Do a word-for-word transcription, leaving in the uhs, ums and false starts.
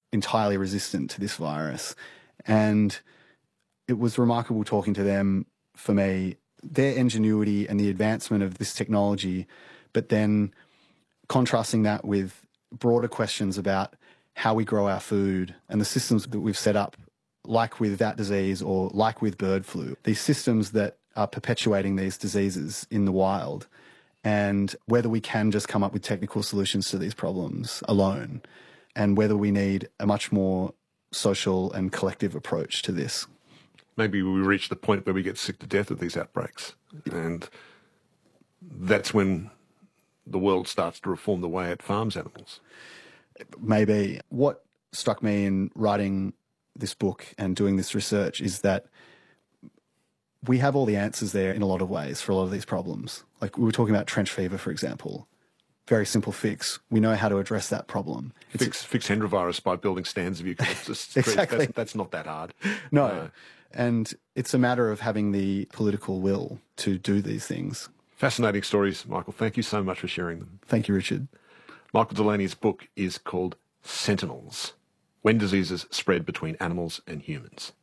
entirely resistant to this virus. And it was remarkable talking to them, for me, their ingenuity and the advancement of this technology, but then contrasting that with broader questions about how we grow our food and the systems that we've set up, like with that disease or like with bird flu, these systems that are perpetuating these diseases in the wild, and whether we can just come up with technical solutions to these problems alone, and whether we need a much more social and collective approach to this. Maybe we reach the point where we get sick to death of these outbreaks, and that's when the world starts to reform the way it farms animals. Maybe. What struck me in writing this book and doing this research is that we have all the answers there in a lot of ways for a lot of these problems. Like we were talking about trench fever, for example. Very simple fix. We know how to address that problem. It's fix, fix Hendra by building stands of eucalyptus. Exactly. That's, that's not that hard. No. Uh, and it's a matter of having the political will to do these things. Fascinating stories, Michael. Thank you so much for sharing them. Thank you, Richard. Michael Delaney's book is called Sentinels: When Diseases Spread Between Animals and Humans.